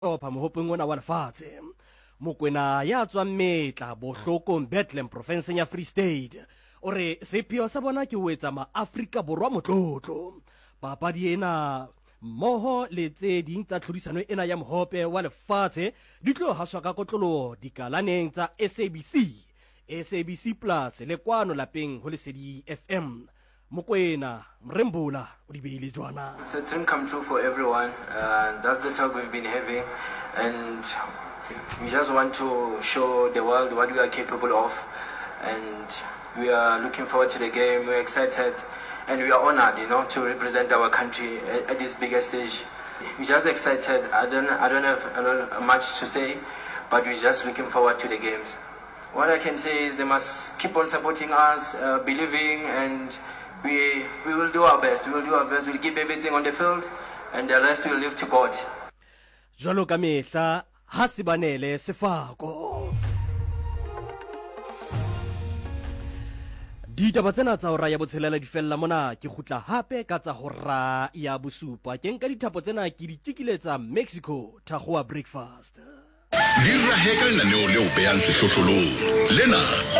opha mohopeng ona wa lefatshe Mokwena ya tswang Metla Bohlokong Bethlehem province ya Free State o re sepheo sa bona ke ho etsa ma-Afrika Borwa motlotlo papadi ena mmoho le tse ding tsa tlhodisano ena ya mohope wa lefatshe di tlo haswa ka kotlolo dikalaneng tsa SABC Plus le kwano lapeng ho Lesedi FM. Mokwena Mrembula o di beile jwana. It's a dream come true for everyone. That's the talk we've been having, and we just want to show the world what we are capable of, and we are looking forward to the game. We're excited and we are honored, to represent our country at this bigger stage. We're just excited. I don't have much to say, but we're just looking forward to the games. What I can say is they must keep on supporting us, believing, and we will do our best. We will do our best. We'll give everything on the field, and the rest will leave to God. Jwalo ka mehla ha Sibanele Sefako. Ditaba tsena tsa hora ya botshelela di fella mona ke khutla hape ka tsa hora ya bosupa ke nka dithapo tsena ke di tikiletsa Mexico Thagoa breakfast. Di raheka lenaneo leo behang sehlohlolong lena